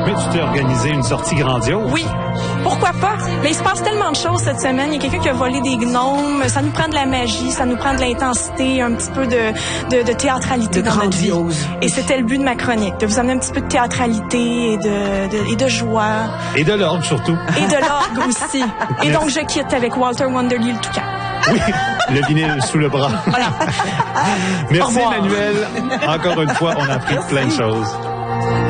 Mais tu t'es organisé une sortie grandiose. Oui. Pourquoi pas? Mais il se passe tellement de choses cette semaine. Il y a quelqu'un qui a volé des gnomes. Ça nous prend de la magie, ça nous prend de l'intensité, un petit peu de théâtralité dans notre vie. Et c'était le but de ma chronique, de vous amener un petit peu de théâtralité et de joie. Et de l'orgue surtout. Et de l'orgue aussi. Et donc je quitte avec Walter Wanderly le toucan. Oui, le vinyle sous le bras. Voilà. Merci Emmanuel. Encore une fois, on a appris plein de choses.